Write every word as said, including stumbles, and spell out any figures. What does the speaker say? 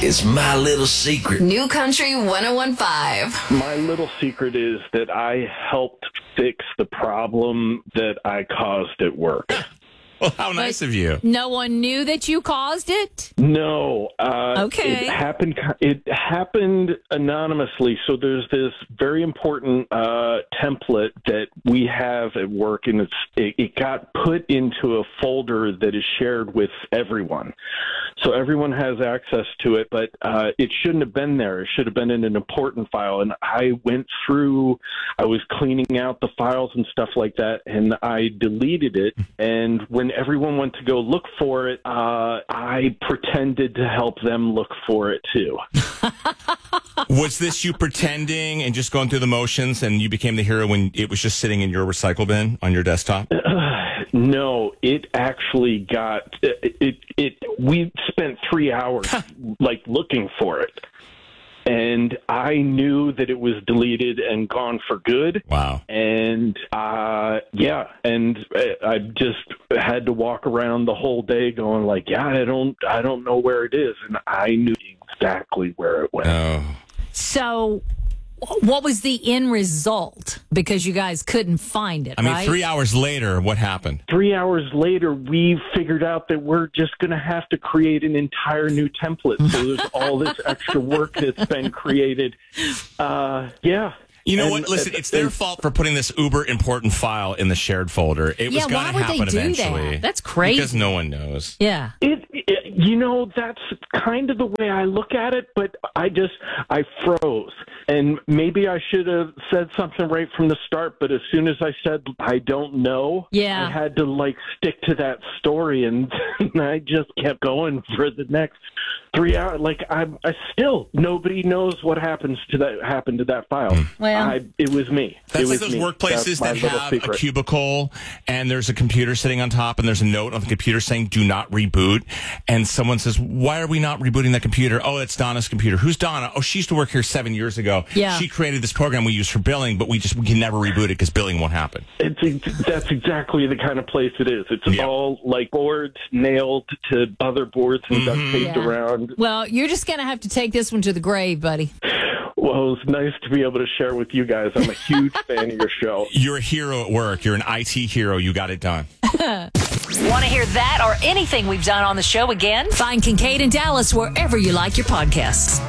is my little secret. New Country one oh one point five. My little secret is that I helped fix the problem that I caused at work. Well, how nice of you. No one knew that you caused it? No. Uh, Okay. It happened, it happened anonymously. So there's this very important uh, template that we have at work, and it's it, it got put into a folder that is shared with everyone. So everyone has access to it, but uh, it shouldn't have been there. It should have been in an important file. And I went through, I was cleaning out the files and stuff like that, and I deleted it. And when everyone went to go look for it, uh, I pretended to help them look for it too. Was this you pretending and just going through the motions, and you became the hero when it was just sitting in your recycle bin on your desktop? No, it actually got it. It, it we spent three hours like looking for it, and I knew that it was deleted and gone for good. Wow. And uh, yeah, and I just had to walk around the whole day going like, yeah, I don't, I don't know where it is, and I knew exactly where it went. Oh. So, what was the end result? Because you guys couldn't find it, I mean, right? three hours later, what happened? Three hours later, we figured out that we're just going to have to create an entire new template. So there's all this extra work that's been created. Uh, yeah. You know And, what? Listen, uh, it's their and- fault for putting this uber important file in the shared folder. It Yeah, was going why to would they happen do eventually. that? That's crazy. Because no one knows. Yeah. It, it, you know, that's kind of the way I look at it, but I just, I froze. And maybe I should have said something right from the start, but as soon as I said, I don't know, Yeah. I had to, like, stick to that story, and I just kept going for the next three hours. Like, I, I still, nobody knows what happens to that, happened to that file. Well- I, it was me. That's it like was those me. workplaces That's my that little have secret. a cubicle and there's a computer sitting on top and there's a note on the computer saying do not reboot. And someone says, why are we not rebooting that computer? Oh, it's Donna's computer. Who's Donna? Oh, she used to work here seven years ago. Yeah. She created this program we use for billing, but we just we can never reboot it because billing won't happen. It's, that's exactly the kind of place it is. It's Yep. all like boards nailed to other boards and duct taped Yeah. around. Well, you're just going to have to take this one to the grave, buddy. Well, it's nice to be able to share with you guys. I'm a huge fan of your show. You're a hero at work. You're an I T hero. You got it done. Want to hear that or anything we've done on the show again? Find Kincaid and Dallas wherever you like your podcasts.